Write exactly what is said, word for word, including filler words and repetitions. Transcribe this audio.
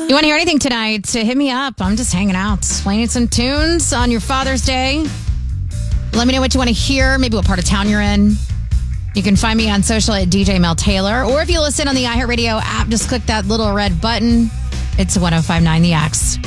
You want to hear anything tonight? So hit me up. I'm just hanging out, playing some tunes on your Father's Day. Let me know what you want to hear, maybe what part of town you're in. You can find me on social at D J Mel Taylor, or if you listen on the iHeartRadio app, just click that little red button. It's one oh five point nine The X.